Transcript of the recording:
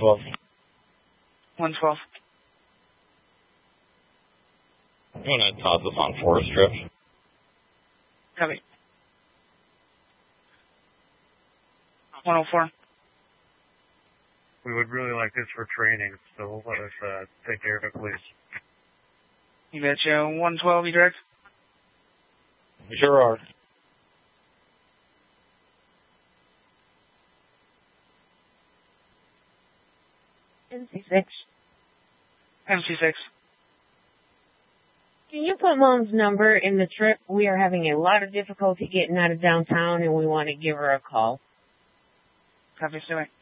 112. 112. You want to toss us on Forest Drift? Copy. 104. We would really like this for training, so let us take care of it, please. You betcha. 112, you direct? We sure are. MC6. MC6. Can you put Mom's number in the trip? We are having a lot of difficulty getting out of downtown, and we want to give her a call. Copy, stay away.